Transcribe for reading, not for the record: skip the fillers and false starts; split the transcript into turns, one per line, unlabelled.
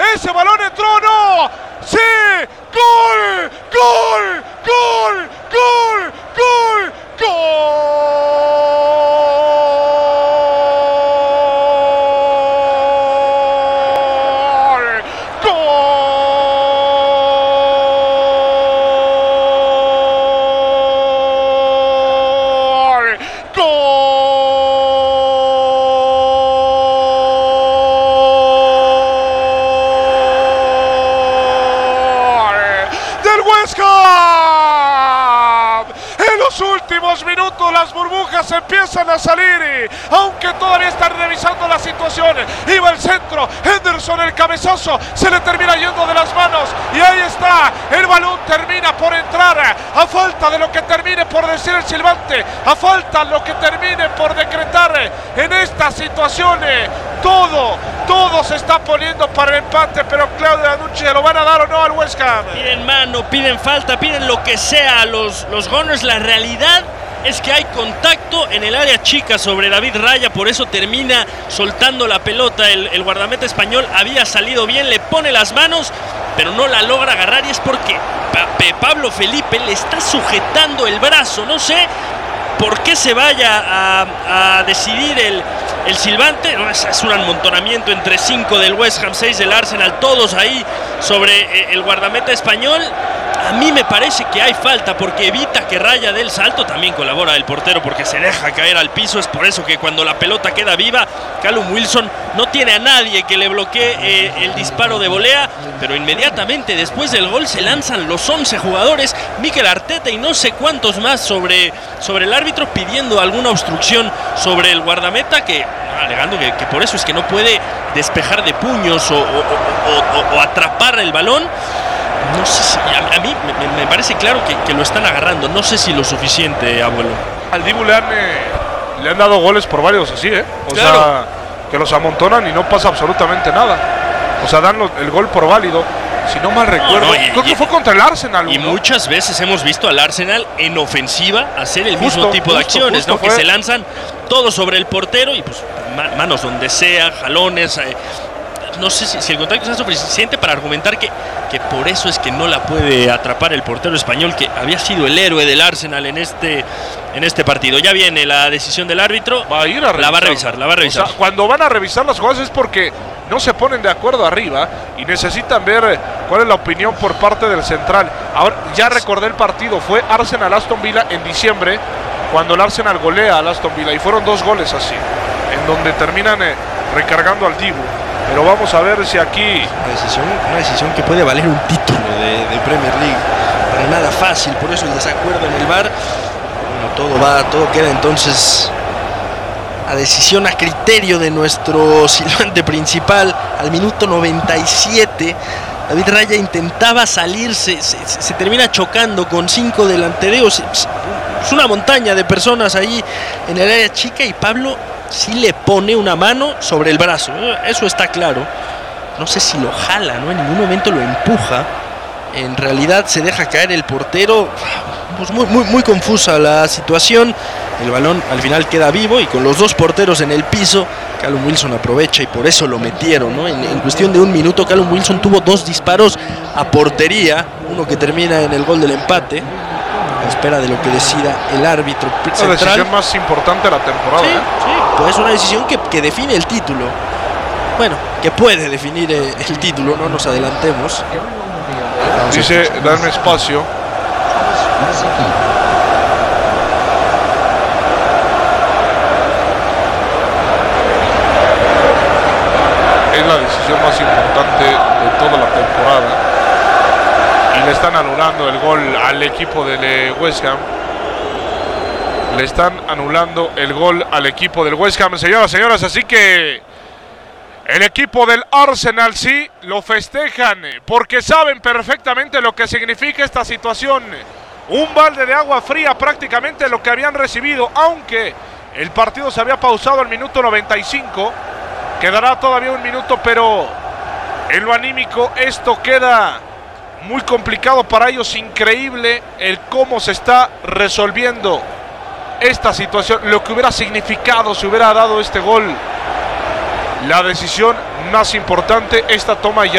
ese balón entró, no, sí, gol, gol, gol, gol, gol, últimos minutos las burbujas empiezan a salir, aunque todavía están revisando la situación. Iba el centro, Henderson el cabezazo, se le termina yendo de las manos y ahí está, el balón termina por entrar, a falta de lo que termine por decir el silbante, a falta de lo que termine por decretar en esta situación. Todo se está poniendo para el empate, pero Claudio Anucci, ¿lo van a dar o no al West Ham?
Piden mano, piden falta, piden lo que sea los Gunners. La realidad es que hay contacto en el área chica sobre David Raya, por eso termina soltando la pelota. El guardameta español había salido bien, le pone las manos, pero no la logra agarrar, y es porque Pablo Felipe le está sujetando el brazo. No sé por qué se vaya a decidir el silbante. No, es un amontonamiento entre 5 del West Ham, 6 del Arsenal, todos ahí sobre el guardameta español. A mí me parece que hay falta porque evita que Raya dé el salto. También colabora el portero porque se deja caer al piso. Es por eso que cuando la pelota queda viva, Callum Wilson no tiene a nadie que le bloquee el disparo de volea, pero inmediatamente después del gol se lanzan los 11 jugadores, Mikel Arteta y no sé cuántos más sobre el árbitro, pidiendo alguna obstrucción sobre el guardameta, que alegando que por eso es que no puede despejar de puños o atrapar el balón. No sé si, a mí me parece claro que lo están agarrando. No sé si lo suficiente, abuelo.
Al Dibu le han dado goles por varios así, O
claro,
sea, que los amontonan y no pasa absolutamente nada. O sea, dan el gol por válido. Si no mal recuerdo, creo que fue contra el Arsenal.
Y muchas veces hemos visto al Arsenal en ofensiva hacer el mismo
Justo,
tipo de acciones, ¿no? Que
fue.
se lanzan todos sobre el portero y pues manos donde sea, jalones. No sé si el contacto sea suficiente para argumentar que por eso es que no la puede atrapar el portero español, que había sido el héroe del Arsenal en este partido. Ya viene la decisión del árbitro.
Va a ir a revisar.
La va a revisar.
O sea, cuando van a revisar las jugadas es porque no se ponen de acuerdo arriba y necesitan ver cuál es la opinión por parte del central. Ahora, ya recordé el partido, fue Arsenal-Aston Villa en diciembre, cuando el Arsenal golea al Aston Villa, y fueron 2 goles así, en donde terminan recargando al Dibu. Pero vamos a ver si aquí...
Una decisión que puede valer un título de Premier League. Para nada fácil, por eso el desacuerdo en el VAR. Bueno, todo queda entonces a decisión, a criterio de nuestro silbante principal. Al minuto 97, David Raya intentaba salirse, se termina chocando con 5 delanteros. Es una montaña de personas ahí en el área chica y Pablo sí le pone una mano sobre el brazo, eso está claro. No sé si lo jala, ¿no? En ningún momento lo empuja. En realidad se deja caer el portero. Pues muy confusa la situación. El balón al final queda vivo y con los 2 porteros en el piso, Callum Wilson aprovecha y por eso lo metieron, ¿no? En cuestión de un minuto, Callum Wilson tuvo 2 disparos a portería, uno que termina en el gol del empate, a espera de lo que decida el árbitro central.
La decisión más importante de la temporada.
Sí, pues una decisión que define el título. Bueno, que puede definir el título, no nos adelantemos.
Dice, darme espacio. Es la decisión más importante de toda la temporada. Y le están anulando el gol al equipo del West Ham. Le están anulando el gol al equipo del West Ham, señoras, así que el equipo del Arsenal sí lo festejan porque saben perfectamente lo que significa esta situación. Un balde de agua fría prácticamente lo que habían recibido, aunque el partido se había pausado al minuto 95. Quedará todavía un minuto, pero en lo anímico esto queda muy complicado para ellos. Increíble el cómo se está resolviendo esta situación, lo que hubiera significado si hubiera dado este gol. La decisión más importante, esta toma ya